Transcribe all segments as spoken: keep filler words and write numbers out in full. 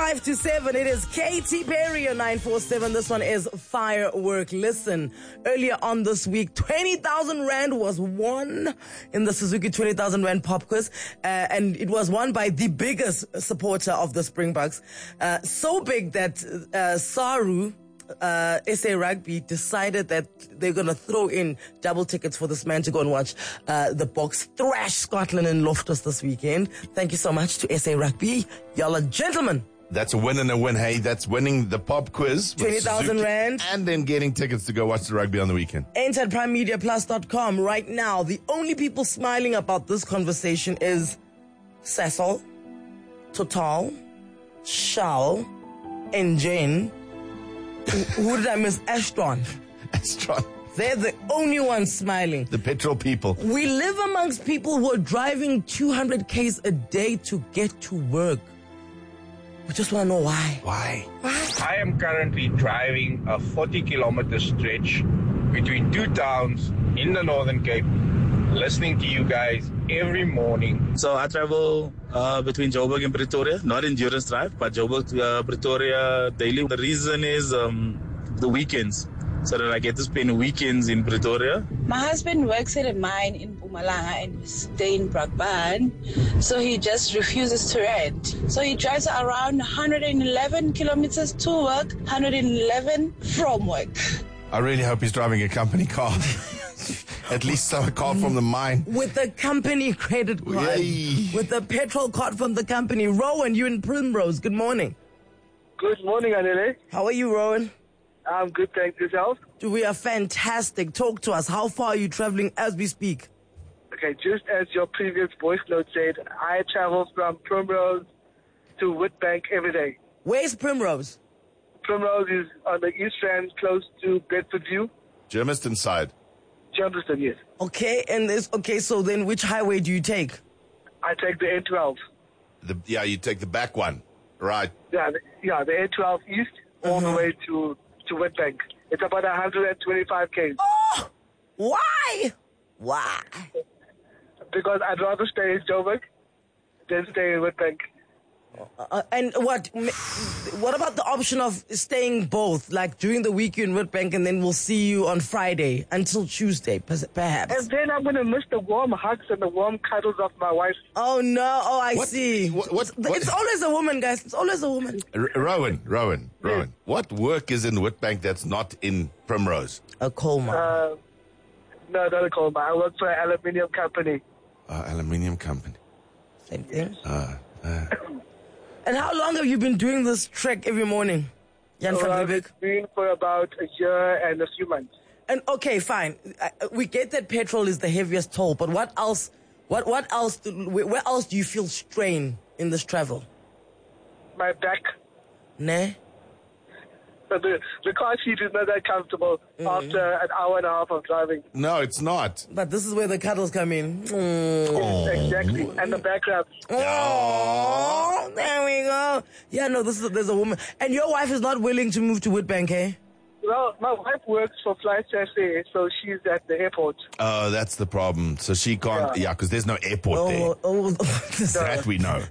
five to seven. It is Katy Perry on nine four seven. This one is Firework. Listen, earlier on this week, twenty thousand rand was won in the Suzuki twenty thousand rand pop quiz. Uh, and it was won by the biggest supporter of the Springboks. Uh, so big that uh, Saru, Uh, S A Rugby decided that they're going to throw in double tickets for this man to go and watch uh, the Boks thrash Scotland in Loftus this weekend. Thank you so much to S A Rugby. Y'all are gentlemen. That's a win and a win. Hey, that's winning the pop quiz. twenty thousand rand. And then getting tickets to go watch the rugby on the weekend. Enter at prime media plus dot com right now. The only people smiling about this conversation is Cecil, Total, Shal, and Jane. Who did I miss? Ashton. Ashton. They're the only ones smiling. The petrol people. We live amongst people who are driving two hundred kays a day to get to work. We just want to know why. Why? I am currently driving a forty kilometer stretch between two towns in the Northern Cape, listening to you guys every morning. So I travel uh, between Joburg and Pretoria, not endurance drive, but Joburg to uh, Pretoria daily. The reason is um, the weekends, so that I get to spend weekends in Pretoria. My husband works at a mine in Mpumalanga and we stay in Brakpan, so he just refuses to rent. So he drives around one hundred eleven kilometers to work, one hundred eleven from work. I really hope he's driving a company car. At least some car from the mine. With a company credit card. Yay. With a petrol card from the company. Rowan, you in Primrose. Good morning. Good morning, Anele. How are you, Rowan? I'm good, thanks. Yourself? We are fantastic. Talk to us. How far are you traveling as we speak? Okay, just as your previous voice note said, I travel from Primrose to Witbank every day. Where's Primrose? Primrose is on the East Rand, close to Bedford View. Germiston side. Germiston, yes. Okay, and this, okay, so then which highway do you take? I take the N twelve. The, yeah, you take the back one. Right. Yeah, the, yeah, the N twelve East, all Uh-huh. the way to, to Witbank. It's about one hundred twenty-five kays. Oh! Why? Why? Because I'd rather stay in Joburg than stay in Witbank. Uh, and what what about the option of staying both, like during the week you're in Witbank and then we'll see you on Friday until Tuesday, perhaps? And then I'm going to miss the warm hugs and the warm cuddles of my wife. Oh, no. Oh, I What- see. what- what- it's, what- it's always a woman, guys. It's always a woman. R- Rowan, Rowan, Rowan. What work is in Witbank that's not in Primrose? A coal mine. Uh, no, not a coal mine. I work for an aluminium company. Uh, aluminium company. Same thing. Uh, uh. And how long have you been doing this trek every morning, Jan So van I've Riebeek? been for about a year and a few months. And okay, fine. I- We get that petrol is the heaviest toll, but what else? What what else? Do, where else do you feel strain in this travel? My back, Ne? but the, the car seat is not that comfortable after an hour and a half of driving. No, it's not. But this is where the cuddles come in. Mm. Exactly. And the back wraps. Oh, there we go. Yeah, no, this is there's a woman, and your wife is not willing to move to Witbank, eh? Well, my wife works for Flights S A, so she's at the airport. Oh, that's the problem. So she can't, yeah, because there's no airport there. Oh, oh, That we know.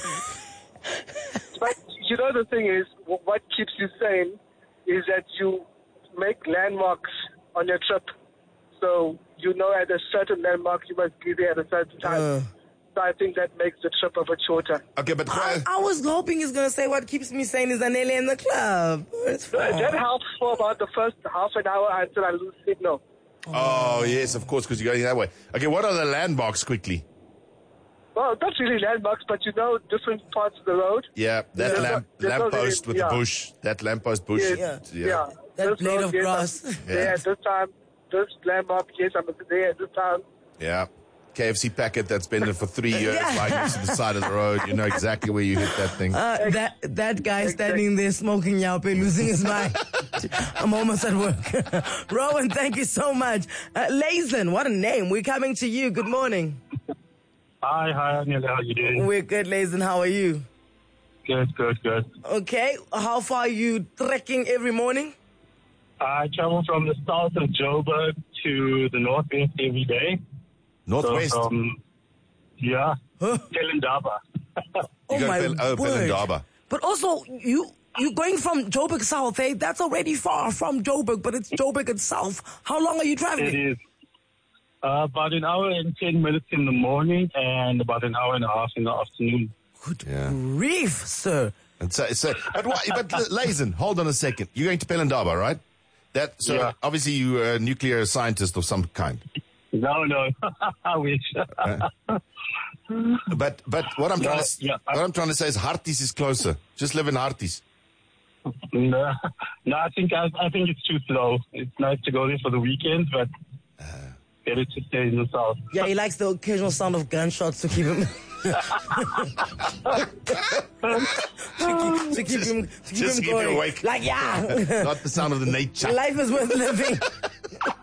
But you know, the thing is, wh- what keeps you sane is that you make landmarks on your trip. So you know at a certain landmark you must be there at a certain time. Uh. So I think that makes the trip a bit shorter. Okay, but I, I was hoping he's gonna say what keeps me sane is Anele in the club. It's So fine. that helps for about the first half an hour until I lose signal. oh yes, of course, because you're going that way. Okay, what are the landmarks quickly? Well, not really landmarks, but you know different parts of the road. Yeah, that There's lamp, no- there's no lamppost really- with yeah. the bush. That lamppost bush. Yeah. Yeah. Yeah. That This blade road, of yes, grass. I'm Yeah. there at this time, this landmark, yes, I'm there at this time. Yeah. K F C packet that's been there for three years, Yeah. lying to the side of the road. You know exactly where you hit that thing. Uh, that that guy standing there smoking yaupe, losing his mind. I'm almost at work. Rowan, thank you so much. Uh, Lazen, what a name. We're coming to you. Good morning. Hi, hi, Anil. How are you doing? We're good, Lazen. How are you? Good, good, good. Okay. How far are you trekking every morning? I travel from the south of Joburg to the northwest every day. Northwest. So from, yeah, Huh? Pelindaba. Oh, you go my Pel- oh, word. Pelindaba. But also, you you going from Joburg South, eh? That's already far from Joburg, but it's Joburg itself. How long are you traveling? It is. Uh, about an hour and ten minutes in the morning and about an hour and a half in the afternoon. Good Yeah. grief, sir. And so, so, but why, but Lazen, hold on a second. You're going to Pelindaba, right? That, so Yeah. obviously you're a nuclear scientist of some kind. No, no. I wish. But, but what I'm trying No, to, yeah, I- what I'm trying to say is Harties is closer. Just live in Harties. no, no, I think I, I think it's too slow. It's nice to go there for the weekend, but better to stay in the south. Yeah, he likes the occasional sound of gunshots to keep him... to keep, to keep him, to keep just him keep you going. awake. Like, yeah, Not the sound of the nature. life is worth living.